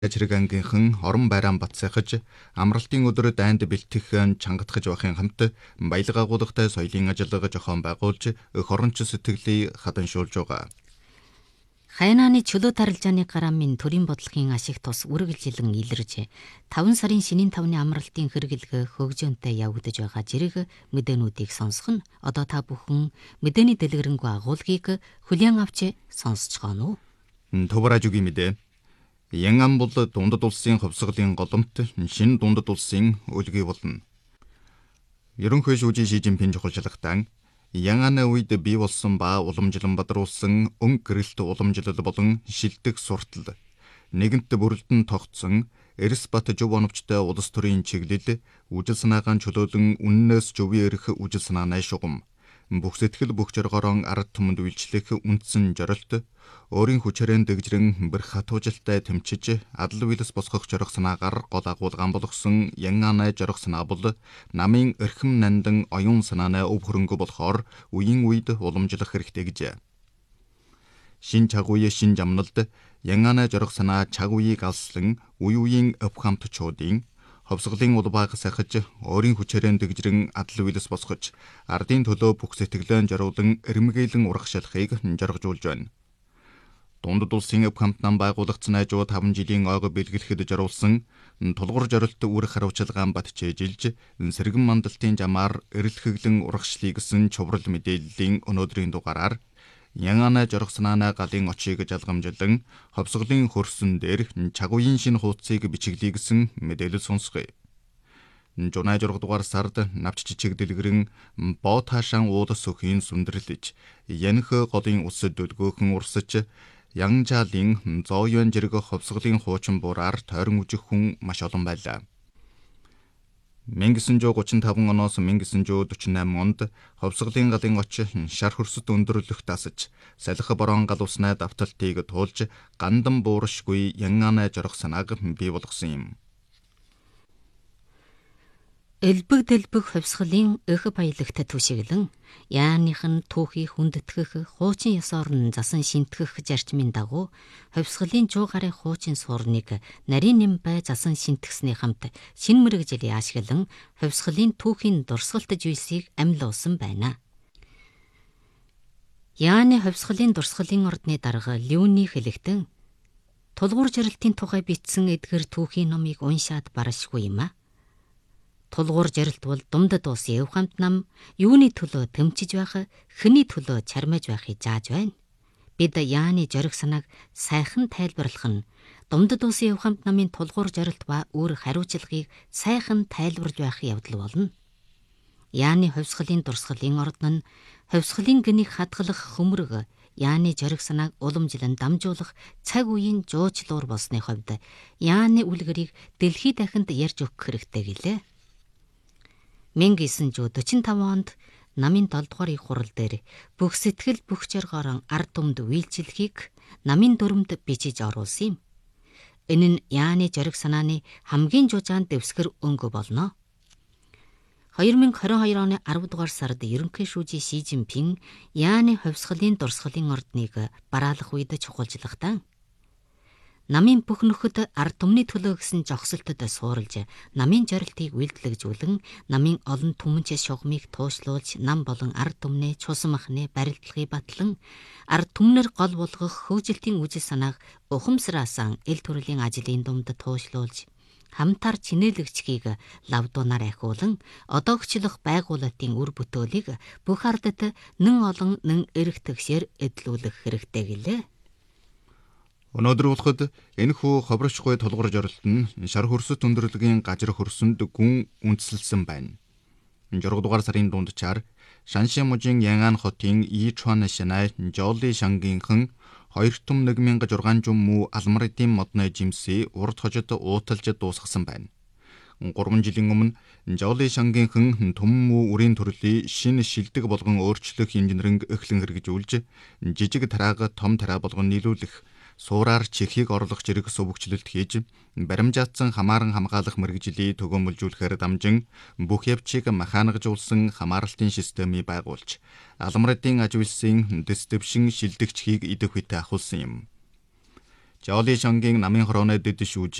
Ажрыг ангийнхан орон байраан батсайхаж амралтын өдөр дайнд бэлтгэх чангатгаж байхын хамт баялаг агуулгатай соёлын ажиллагаа зохион байгуулж хоронч сэтгэлийг хаданшуулж байгаа. Хайнааны чөлөө тарилжааны гараамын төрийн бодлогын ашиг тус үргэлжилэн илэрж 5 сарын шинийн 5-ны амралтын хэрэглэг хөгжөөнтэй явагдаж байгаа зэрэг мэдээнүүдийг сонсох нь одоо та бүхэн мэдээний дэлгэрэнгүй агуулгыг хүлээн авч сонсож байгаа нь. Төвраажугийн мэдээ. Янган бол дундад улсын хувьсгалын голомт шинэ дундад улсын өлгий болно. Ерөнхий шүүжийн Ши Жинпин жухалчлагтан Янганы үед бий болсон ба уламжлан бадруулсан өнгө гэрэлт уламжлал болон шилдэг суртал нэгэнт бүрэлдэн тогтсон Эрс бат жив оновчтой улс төрийн чиглэл үжил санаагаан чөлөөлөн үннээс жөвийн эрх үжил санааны шугам бүх сэтгэл бүх зоргоорон ард түмэнд үйлчлэх үндсэн зорилт өөрийн хүчээрэн дэгжрэн бэрх хатуужилтай тэмчиж адал вилс босгох зориг санаагаар гол агуулгаан болгосон Янганы зориг санаа бол намын эрхэм нандан оюун санааны өв хөрөнгө болохоор үеийн үед уламжлах хэрэгтэй гэж. Шин чагууя шин жамналд Янганы зориг санаа чаг үеийг алслан үеийн өв хамтчуудын хувьсгалын улбааг сахиж өөрийн хүчээрэн дэгжрэн адал вилс босгож ардын төлөө бүх сэтгэлэн зориулан эрмгээлэн урагшаалхыг зоргожуулж байна. Дундад улсын өв хамтнан байгуулагдсан ажуу 5 жилийн ойго бэлгэлэхэд зориулсан тулгуур зорилт үр хариуцлагаан батжээжилж сэргэн мандалтын жамаар эрэлхэглэн урагшлыг гэсэн чуврал мэдээллийн өнөөдрийн дугаараар Янганы зориг санааны галын очийг жалгамжлан хувьсгалын хөрсөн дээр чагууийн шинэ хуудсыг бичиглэе гэсэн мэдээлэл сонсгоё. Жунай 6 дугаар сард навч жижиг дэлгэрэн боо таашаан уудас өхийн сүндэрлэж янх голын усд дөлгөөхөн урсаж Янжаалын зооён зэрэг хувьсгалын хуучин буураар тойрон үжих хүн маш олон байлаа. 1935 оноос 1948 онд хувьсгалын галын оч шар хөрсөд өндөрлөх дасаж салхи борон гал уснаа давталтыг туулж гандан бууршгүй Янганы зориг санааг бий болгосон юм. Элбэг дэлбэг хувьсгалын эх баялагт түшиглэн яаных нь түүхийг хүндэтгэх хуучин ёсоор нь засан шинтгэх зарчмын дагуу хувьсгалын жуугарын хуучин суурныг нарийн нэм бай засан шинтгсний хамт шин мэрэгжлийн ашиглан хувьсгалын түүхийн дурсгалт зүйлсийг амьлуулсан байна. Яаны хувьсгалын дурсгалын ордны дарга Леони хэлэхдээ тулгуур жарилтын тухай бичсэн эдгэр түүхийн номыг уншаад барашгүй юм а. Тулгуур жарилт бол думдад улсын өв хамт нам юуны төлөө тэмчиж байх, хэний төлөө чармаж байхыг зааж байна. Бид Яаны зориг санааг сайхан тайлбарлах нь думдад улсын өв хамт намын тулгуур жарилт ба өөр хариуцлагыг сайхан тайлбарлаж байх явдал болно. Яаны хувьсгалын дурсгалын ордон нь хувьсгалын гэнийг хадгалах хөмрөг Яаны зориг санааг уламжлан дамжуулах цаг үеийн жуучлуур болсны хувьд Яаны үлгэрийг дэлхийд дахинд ярьж өгөх хэрэгтэй гэлээ. 1945 онд намын 7 дугаар их хурал дээр бүх сэтгэл бүх зоргоорон ард түмэнд үйлчлэхийг намын дүрмд бичиж оруулсан юм. Энэ нь Яаны зориг санааны хамгийн жужаан дэвсгэр өнгө болно. 2022 оны 10 дугаар сард ерөнхий шүүжийн Ши Жинпин Яаны хувьсгалын дурсгалын ордныг бараалах үед чухалжлагтан намын бүх нөхөд ард түмний төлөө гэсэн жогсолтод суурилж, намын зорилтыг үйлдэлгжүүлэн, намын олон түмэнч шугамыг туушлуулж, нам болон ард түмнээ чусан махны барилдлагыг батлан, ард түмнэр гол болгох хөгжилтийн үжил санааг ухамсараасан эл төрлийн ажлын дунд туушлуулж, хамтар чинээлэгчгийг лавдуунаар ахиулан, одоогчлох байгуулалтын үр бүтээлийг бүх ардад нэн олон нэн эрх тэгшээр эдлүүлэх хэрэгтэй гэлээ. Өнөөдөр болоход энэхүү ховрочгүй тулгуур зорилт нь шар хөрсөт өндөрлөгийн гажир хөрсөнд гүн үндэслэлсэн байна. 6 дугаар сарын дундчаар Шанши мужийн Янган хотын Ичуан шанай Жоли шангийнхан 21600 муу алмар эдийн модны жимсээ урд хожид ууталж дуусгасан байна. 3 жилийн өмнө Жоли шангийнхан төм муу үрийн төрлийг шинэ шилдэг болгон өөрчлөх инженеринг эхлэн хэрэгжүүлж жижиг тараага том тараа болгон нийлүүлэх суураар чихийг орлох зэрэг сувгчлэлт хийж баримжаатсан хамааран хамгаалах мэрэгжлийг төгөөмөлжүүлэхээр дамжин бүх явцыг механикжуулсан хамаарлалтын системийг байгуулж алмар эдийн аж үйлсийн дэс дэвшин шилдэгчхийг идэх үедээ ахуулсан юм. Жоли Шангийн намын хорооны дэд шүүж